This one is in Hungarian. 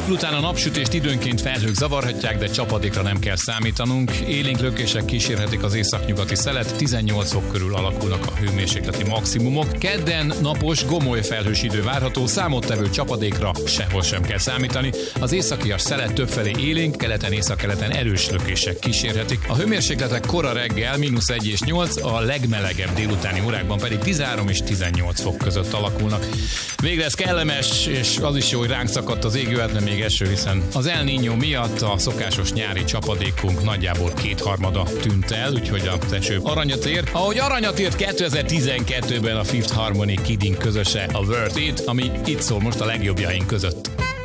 Utána a napsütést időnként felhők zavarhatják, de csapadékra nem kell számítanunk. Élénk lökések kísérhetik az északnyugati szelet, 18 fok körül alakulnak a hőmérsékleti maximumok. Kedden napos, gomoly felhős idő várható, számottevő csapadékra sehol sem kell számítani. Az északias szelet többfelé élénk, keleten, északkeleten erős lökések kísérhetik. A hőmérsékletek kora reggel -1 és 8, a legmelegebb délutáni órákban pedig 13 és 18 fok között alakulnak. Végre ez kellemes, és az is jó, hogy ránk szakadt az égő, nem még eső, hiszen az El Niño miatt a szokásos nyári csapadékunk nagyjából 2/3 tűnt el, úgyhogy az eső aranyat ér. Ahogy aranyat ért 2012-ben a Fifth Harmony Kidding közöse, a Worth It, ami itt szól most a legjobbjaink között.